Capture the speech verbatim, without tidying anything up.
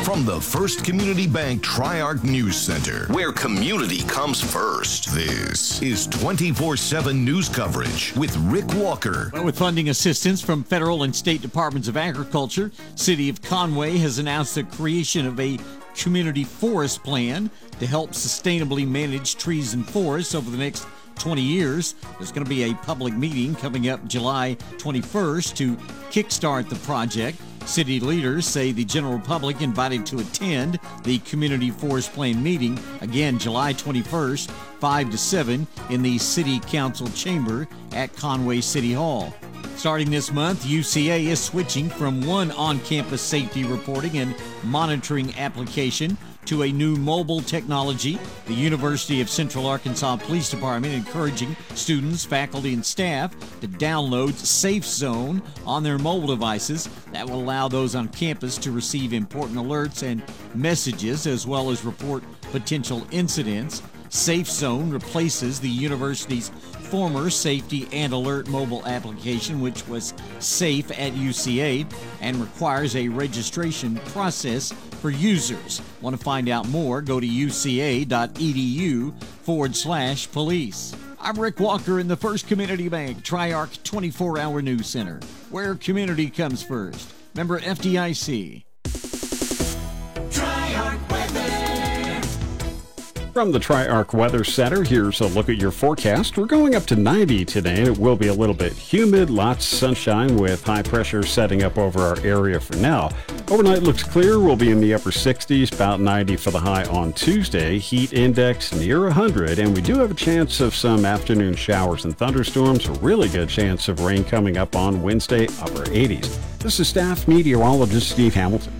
From the First Community Bank Tri-Arc News Center, where community comes first, this is twenty-four seven news coverage with Rick Walker. Well, with funding assistance from federal and state departments of agriculture, City of Conway has announced the creation of a community forest plan to help sustainably manage trees and forests over the next twenty years. There's going to be a public meeting coming up July twenty-first to kickstart the project. City leaders say the general public invited to attend the Community Forest Plan meeting, again July twenty-first, five to seven, in the City Council chamber at Conway City Hall. Starting this month, U C A is switching from one on-campus safety reporting and monitoring application to a new mobile technology. The University of Central Arkansas Police Department encouraging students, faculty, and staff to download Safe Zone on their mobile devices. That will allow those on campus to receive important alerts and messages, as well as report potential incidents. Safe Zone replaces the university's former Safety and Alert mobile application, which was Safe at U C A, and requires a registration process for users. Want to find out more? Go to uca.edu forward slash police. I'm Rick Walker in the First Community Bank Tri-Arc twenty-four hour News Center, where community comes first. Member F D I C. From the Tri-Arc Weather Center, here's a look at your forecast. We're going up to ninety today. It will be a little bit humid, lots of sunshine with high pressure setting up over our area for now. Overnight looks clear. We'll be in the upper sixties, about ninety for the high on Tuesday. Heat index near one hundred, and we do have a chance of some afternoon showers and thunderstorms. A really good chance of rain coming up on Wednesday, upper eighties. This is staff meteorologist Steve Hamilton.